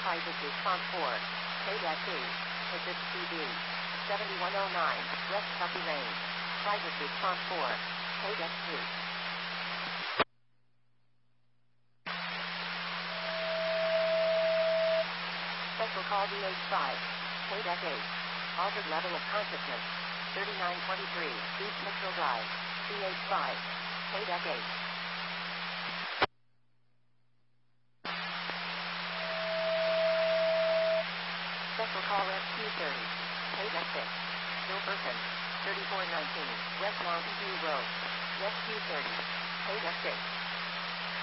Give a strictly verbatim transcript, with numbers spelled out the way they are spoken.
Private Response four. K-C. Assist T V. seventy-one oh nine. West Tucky Lane. Private Response four. K-C. Special call D H five. K-C. Altered level of consciousness. thirty-nine twenty-three. East Mitchell Drive. D H five. K-C. Special call S Q thirty. K-C. Bill Burton. thirty-four nineteen. West Mountain View Road. S Q thirty. K-C.